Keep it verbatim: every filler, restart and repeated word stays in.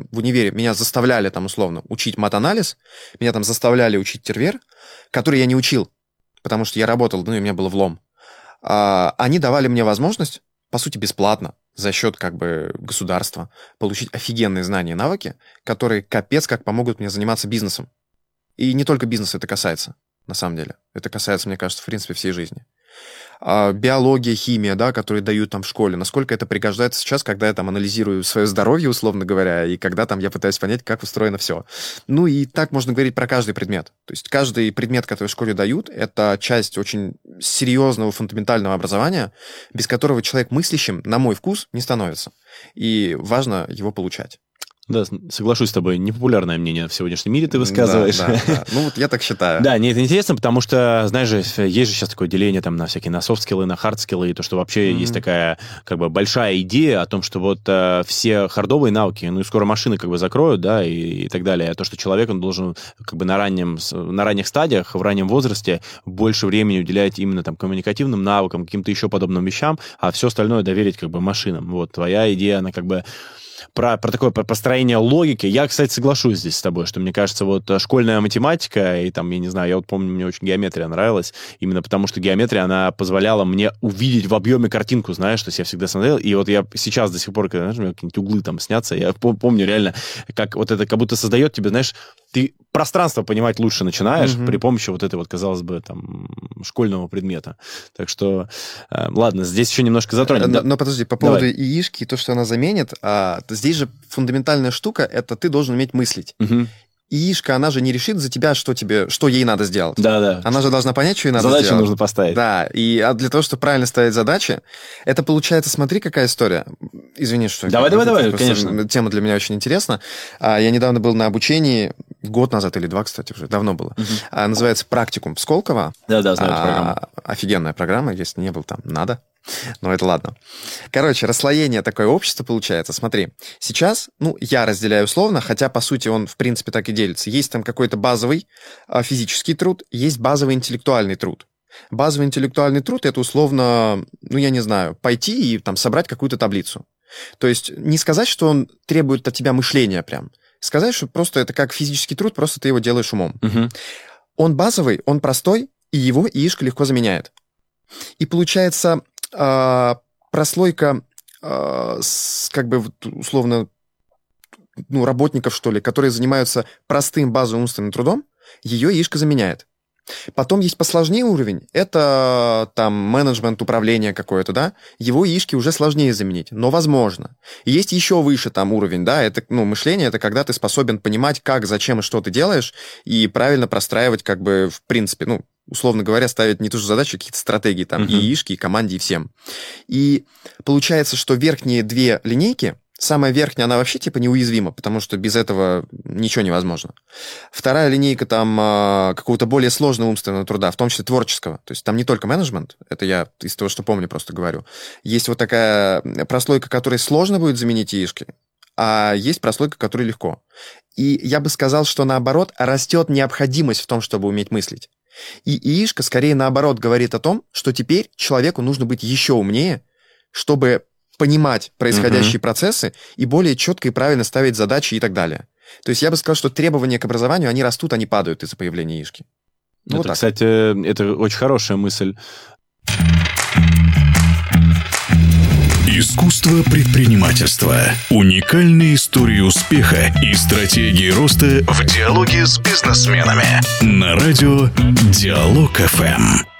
в универе меня заставляли там условно учить мат-анализ, меня там заставляли учить тервер, который я не учил, потому что я работал, ну, и у меня был влом. А, они давали мне возможность, по сути, бесплатно, за счет как бы государства, получить офигенные знания и навыки, которые капец как помогут мне заниматься бизнесом. И не только бизнес это касается, на самом деле. Это касается, мне кажется, в принципе, всей жизни. А, биология, химия, да, которые дают там в школе, насколько это пригождается сейчас, когда я там анализирую свое здоровье, условно говоря, и когда там я пытаюсь понять, как устроено все. Ну и так можно говорить про каждый предмет. То есть каждый предмет, который в школе дают, это часть очень серьезного фундаментального образования, без которого человек мыслящим, на мой вкус, не становится. И важно его получать. Да, соглашусь с тобой. Непопулярное мнение в сегодняшнем мире ты высказываешь. Да, да, да. Ну, вот я так считаю. Да, не, это интересно, потому что, знаешь же, есть же сейчас такое деление там на всякие, на софт-скиллы, на хард-скиллы, и то, что вообще mm-hmm. есть такая, как бы, большая идея о том, что вот э, все хардовые навыки, ну, и скоро машины, как бы, закроют, да, и, и так далее, а то, что человек, он должен, как бы, на, раннем, на ранних стадиях, в раннем возрасте больше времени уделять именно, там, коммуникативным навыкам, каким-то еще подобным вещам, а все остальное доверить, как бы, машинам. Вот, твоя идея, она, как бы, Про, про такое про построение логики. Я, кстати, соглашусь здесь с тобой, что, мне кажется, вот школьная математика, и там, я не знаю, я вот помню, мне очень геометрия нравилась, именно потому что геометрия, она позволяла мне увидеть в объеме картинку, знаешь, то есть я всегда смотрел, и вот я сейчас до сих пор, когда, знаешь, у меня какие-нибудь углы там снятся, я помню реально, как вот это как будто создает тебе, знаешь, ты пространство понимать лучше начинаешь mm-hmm. при помощи вот этой вот, казалось бы, там, школьного предмета. Так что, э, ладно, здесь еще немножко затронем. Но, но подожди, по поводу ИИшки, то, что она заменит, а, здесь же фундаментальная штука, это ты должен уметь мыслить. Mm-hmm. ИИшка, она же не решит за тебя, что тебе, что ей надо сделать. Да, да. Она же должна понять, что ей надо Задачу сделать. Задачу нужно поставить. Да, и а для того, чтобы правильно ставить задачи, это получается, смотри, какая история. Извини, что... Давай, давай, давай, конечно. Тема для меня очень интересна. Я недавно был на обучении, год назад или два, кстати, уже давно было. Uh-huh. Называется «Практикум» в Сколково. Да, да, знаю эту программу. Офигенная программа, если не был там, надо. Но это ладно. Короче, расслоение такое общество получается. Смотри, сейчас, ну, я разделяю условно, хотя, по сути, он, в принципе, так и делится. Есть там какой-то базовый а, физический труд, есть базовый интеллектуальный труд. Базовый интеллектуальный труд — это условно, ну, я не знаю, пойти и там собрать какую-то таблицу. То есть не сказать, что он требует от тебя мышления прям. Сказать, что просто это как физический труд, просто ты его делаешь умом. Uh-huh. Он базовый, он простой, и его ИИшка легко заменяет. И получается... прослойка с, как бы, условно, ну, работников, что ли, которые занимаются простым базовым умственным трудом, ее ИИшка заменяет. Потом есть посложнее уровень, это там менеджмент, управление какое-то, да, его ИИшки уже сложнее заменить, но возможно. И есть еще выше там уровень, да, это, ну, мышление, это когда ты способен понимать, как, зачем и что ты делаешь, и правильно простраивать, как бы, в принципе, ну, условно говоря, ставить не ту же задачу, какие-то стратегии, там, uh-huh. и ИИшки, и команде, и всем. И получается, что верхние две линейки, самая верхняя, она вообще типа неуязвима, потому что без этого ничего невозможно. Вторая линейка там какого-то более сложного умственного труда, в том числе творческого. То есть там не только менеджмент, это я из того, что помню, просто говорю. Есть вот такая прослойка, которой сложно будет заменить ИИшки, а есть прослойка, которой легко. И я бы сказал, что наоборот, растет необходимость в том, чтобы уметь мыслить. И ИИшка скорее наоборот говорит о том, что теперь человеку нужно быть еще умнее, чтобы понимать происходящие uh-huh. процессы и более четко и правильно ставить задачи и так далее. То есть я бы сказал, что требования к образованию, они растут, они падают из-за появления ИИшки. Ну, это, вот кстати, это очень хорошая мысль. Искусство предпринимательства. Уникальные истории успеха и стратегии роста в диалоге с бизнесменами. На радио Диалог эф эм.